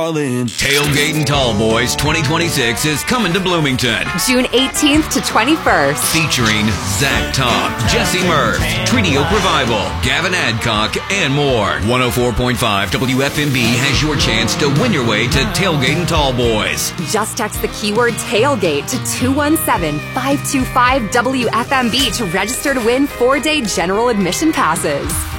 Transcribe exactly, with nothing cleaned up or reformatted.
Tailgating Tall Boys twenty twenty-six is coming to Bloomington. June eighteenth to twenty-first. Featuring Zach Top, Jesse Murph, Treaty Oak Revival, Gavin Adcock, and more. one oh four point five W F M B has your chance to win your way to Tailgating Tall Boys. Just text the keyword tailgate to two one seven, five two five W F M B to register to win four-day general admission passes.